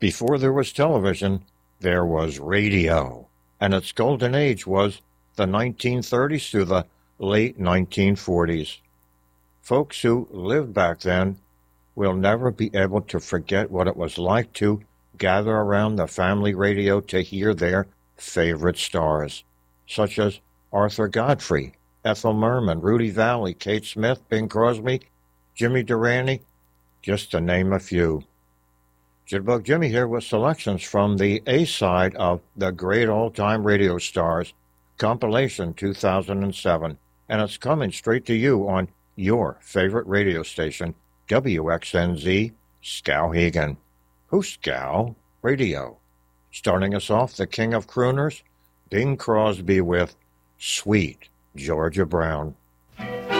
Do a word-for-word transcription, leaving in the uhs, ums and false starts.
Before there was television, there was radio, and its golden age was the nineteen thirties through the late nineteen forties. Folks who lived back then will never be able to forget what it was like to gather around the family radio to hear their favorite stars, such as Arthur Godfrey, Ethel Merman, Rudy Valley, Kate Smith, Bing Crosby, Jimmy Durante, just to name a few. Jitterbug Jimmy here with selections from the A-side of The Great All-Time Radio Stars compilation two thousand seven, and it's coming straight to you on your favorite radio station, W X N Z, Skowhegan. Who's Skow? Radio. Starting us off, the king of crooners, Bing Crosby with Sweet Georgia Brown.